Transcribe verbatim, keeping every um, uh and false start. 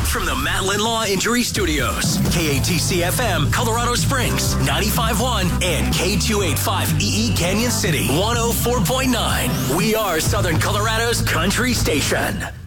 from the Matlin Law Injury Studios. K A T C F M, Colorado Springs, ninety-five point one, and K two eighty-five E E Canyon City, one oh four point nine. We are Southern Colorado's country station.